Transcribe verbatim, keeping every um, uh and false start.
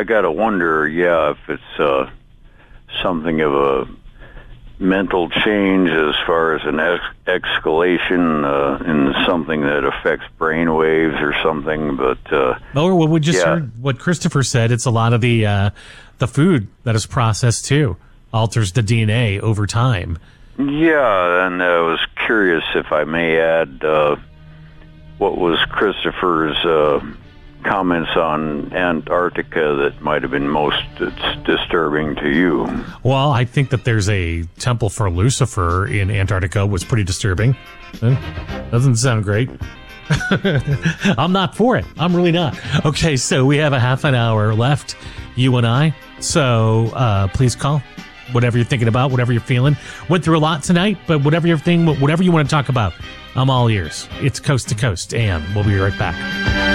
I got to wonder, yeah, if it's uh, something of a mental change as far as an ex- escalation uh, in something that affects brain waves or something. But uh, or what we just yeah. heard, what Christopher said, it's a lot of the uh, the food that is processed too alters the D N A over time. Yeah, and I was curious if I may add uh, what was Christopher's uh, comments on Antarctica that might have been most disturbing to you. Well, I think that there's a temple for Lucifer in Antarctica was pretty disturbing. Doesn't sound great. I'm not for it. I'm really not. Okay, so we have a half an hour left, you and I. So uh, please call. Whatever you're thinking about, whatever you're feeling. Went through a lot tonight, but whatever you're thinking, whatever you want to talk about, I'm all ears. It's Coast to Coast, and we'll be right back.